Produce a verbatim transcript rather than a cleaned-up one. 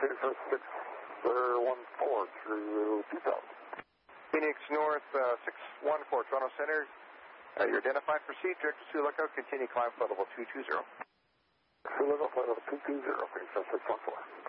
Phoenix six one four through two thousand. Phoenix North uh, six one four, Toronto Center. Uh, you're identified. Proceed, direct to Sioux Lookout. Continue climb flight level two two zero. Sioux Lookout, flight level two two zero, Phoenix six one four.